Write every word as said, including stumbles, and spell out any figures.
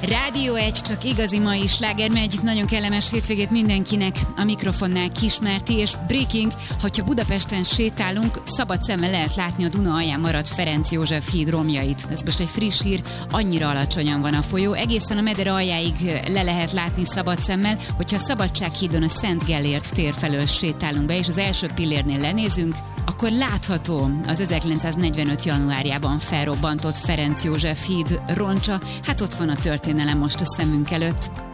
Rádió egy, csak igazi mai sláger megy. Nagyon kellemes hétvégét mindenkinek. A mikrofonnál Kismárti és Breaking. Hogyha Budapesten sétálunk, szabad szemmel lehet látni a Duna alján maradt Ferenc József híd romjait. Ez most egy friss hír, annyira alacsonyan van a folyó. Egészen a Meder aljáig le lehet látni szabad szemmel. Hogyha a Szabadsághídon a Szent Gellért tér felől sétálunk be, és az első pillérnél lenézünk, akkor látható az ezerkilencszáznegyvenöt januárjában felrobbantott Ferenc József híd roncsa. Hát ott van a történelem most a szemünk előtt.